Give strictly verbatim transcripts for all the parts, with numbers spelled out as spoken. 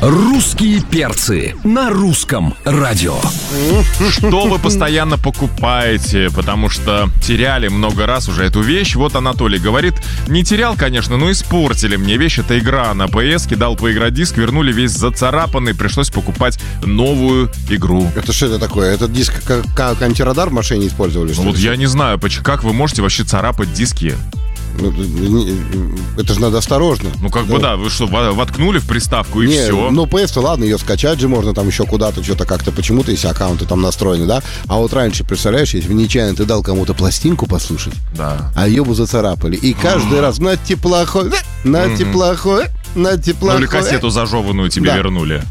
Русские перцы на русском радио. Что вы постоянно покупаете? Потому что теряли много раз уже эту вещь. Вот Анатолий говорит, не терял, конечно, но испортили мне вещь. Это игра на пэ эс, кидал поиграть диск, вернули весь зацарапанный, пришлось покупать новую игру. Это что это такое? Этот диск как, как антирадар в машине использовали? Ну вот я не знаю, как вы можете вообще царапать диски? Это же надо осторожно. Ну как да. бы да, вы что, воткнули в приставку и не, все? Ну пэ эс-то ладно, ее скачать же можно там еще куда-то, что-то как-то почему-то, если аккаунты там настроены, да? А вот раньше, представляешь, если нечаянно ты дал кому-то пластинку послушать, да. а ее бы зацарапали. И каждый mm. раз на теплоход, на mm-hmm. теплоход, на теплоход. Ну или кассету зажеванную тебе да. вернули.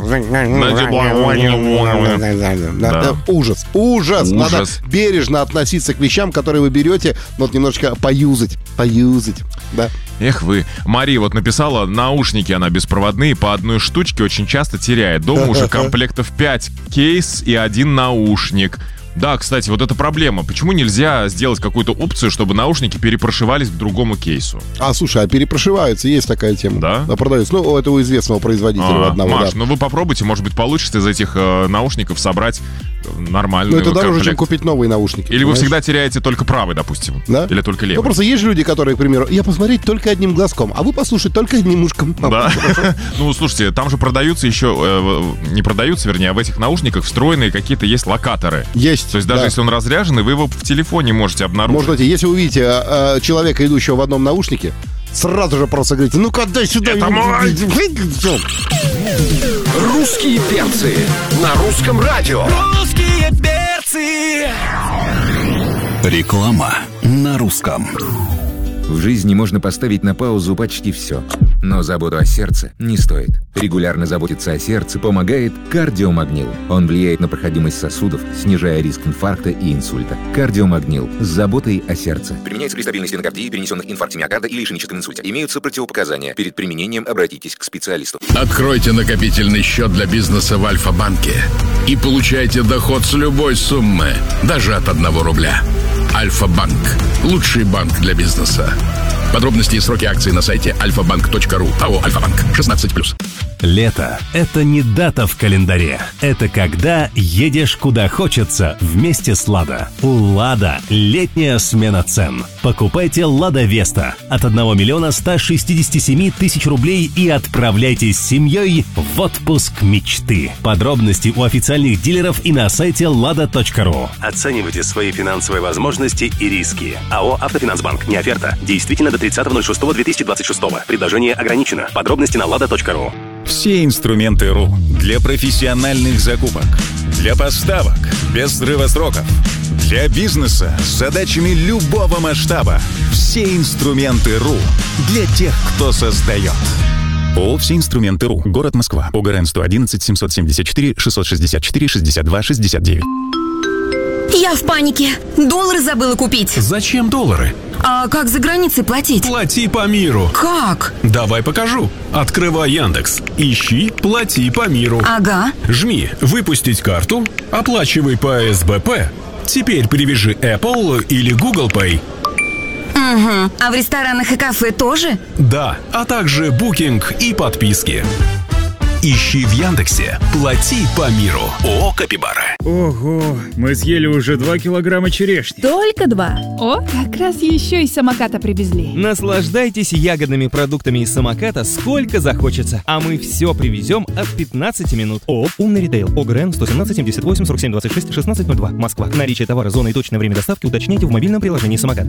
Да. Ужас, ужас. Надо бережно относиться к вещам, которые вы берете, вот немножечко поюзать, поюзать, да. Эх вы. Мария вот написала, наушники она беспроводные, по одной штучке очень часто теряет. Дома уже комплектов пять кейс и один наушник. Да, кстати, вот эта проблема. Почему нельзя сделать какую-то опцию, чтобы наушники перепрошивались к другому кейсу? А, слушай, а перепрошиваются, есть такая тема. Да? Да, продается. Ну, у этого известного производителя а, одного. Маш, да. ну вы попробуйте, может быть, получится из этих э, наушников собрать нормальный комплект. Ну, это дороже, комплект. чем купить новые наушники. Или понимаешь? Вы всегда теряете только правый, допустим. Да? Или только левый. Ну, просто есть же люди, которые, к примеру, я посмотреть только одним глазком, а вы послушать только одним ушком. Да. Ну, слушайте, там же продаются еще, не продаются, вернее, а в этих наушниках встроенные какие-то есть локаторы. Есть. То есть даже если он разряженный, вы его в телефоне можете обнаружить. Может быть, если вы увидите э, человека, идущего в одном наушнике, сразу же просто говорите, ну-ка, дай сюда. Это мой! Русские перцы на русском радио. Русские перцы. Реклама на русском. В жизни можно поставить на паузу почти все, но заботу о сердце не стоит. Регулярно заботиться о сердце помогает кардиомагнил. Он влияет на проходимость сосудов, снижая риск инфаркта и инсульта. Кардиомагнил с заботой о сердце. Применяется при стабильной стенокардии, перенесенных инфаркте миокарда или ишемическом инсульте. Имеются противопоказания. Перед применением обратитесь к специалисту. Откройте накопительный счет для бизнеса в Альфа-банке и получайте доход с любой суммы, даже от одного рубля. Альфа-банк. Лучший банк для бизнеса. Подробности и сроки акций на сайте альфа банк точка ру. АО «Альфа-банк». шестнадцать плюс. Лето – это не дата в календаре. Это когда едешь куда хочется вместе с «Лада». У «Лада» летняя смена цен. Покупайте «Лада Веста» от одного миллиона ста шестидесяти семи тысяч рублей и отправляйтесь с семьей в отпуск мечты. Подробности у официальных дилеров и на сайте лада точка ру. Оценивайте свои финансовые возможности и риски. АО «Автофинансбанк». Не оферта. Действительно до тридцатого ноль шестого две тысячи двадцать шестого. Предложение ограничено. Подробности на лада точка ру. Все инструменты РУ для профессиональных закупок, для поставок без срыва сроков, для бизнеса с задачами любого масштаба. Все инструменты РУ для тех, кто создает. ООО «Все инструменты РУ». Город Москва. ОГРН сто одиннадцать семьсот семьдесят четыре шестьсот шестьдесят четыре шестьдесят два шестьдесят девять. Я в панике. Доллары забыла купить. Зачем доллары? А как за границей платить? Плати по миру. Как? Давай покажу. Открывай Яндекс. Ищи «Плати по миру». Ага. Жми «Выпустить карту», оплачивай по эс бэ пэ. Теперь привяжи Apple или Google Pay. Угу. А в ресторанах и кафе тоже? Да, а также букинг и подписки. Ищи в Яндексе «Плати по миру». ООО «Капибара». Ого, мы съели уже два килограмма черешни. Только два? О, как раз еще из самоката привезли. Наслаждайтесь ягодными продуктами из самоката сколько захочется. А мы все привезем от пятнадцати минут. ООО «Умный ритейл». ОГРН сто семнадцать семьдесят восемь сорок семь двадцать шесть шестнадцать ноль два. Москва. Наличие товара, зона и точное время доставки уточняйте в мобильном приложении «Самокат».